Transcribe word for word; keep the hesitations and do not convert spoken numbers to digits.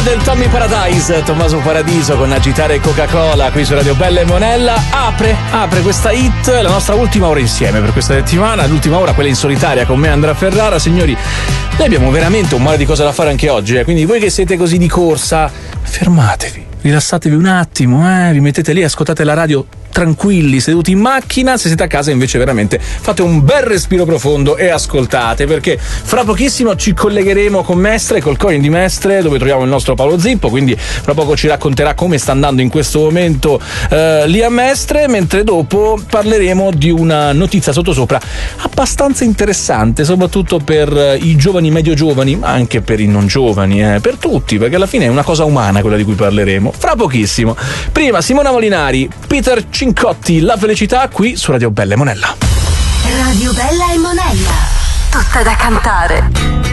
del Tommy Paradise, Tommaso Paradiso con Agitare Coca-Cola qui su Radio Bella e Monella. Apre, apre questa hit, la nostra ultima ora insieme per questa settimana, l'ultima ora, quella in solitaria con me Andrea Ferrara. Signori, noi abbiamo veramente un mare di cose da fare anche oggi, eh? Quindi voi che siete così di corsa, fermatevi, rilassatevi un attimo, eh? Vi mettete lì, ascoltate la radio tranquilli, seduti in macchina. Se siete a casa invece veramente fate un bel respiro profondo e ascoltate, perché fra pochissimo ci collegheremo con Mestre, col coin di Mestre, dove troviamo il nostro Paolo Zippo, quindi fra poco ci racconterà come sta andando in questo momento eh, lì a Mestre, mentre dopo parleremo di una notizia sottosopra abbastanza interessante, soprattutto per i giovani, medio giovani, ma anche per i non giovani, eh, per tutti, perché alla fine è una cosa umana quella di cui parleremo fra pochissimo. Prima Simona Molinari, Peter Cincotti, La felicità, qui su Radio Bella e Monella. Radio Bella e Monella, tutta da cantare.